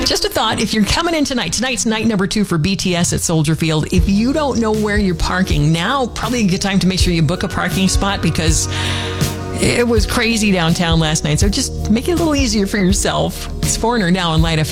Just a thought, if you're coming in tonight's night number 2 for BTS at Soldier Field. If you don't know where you're parking, now probably a good time to make sure you book a parking spot because it was crazy downtown last night. So just make it a little easier for yourself. It's Foreigner now on Light FM.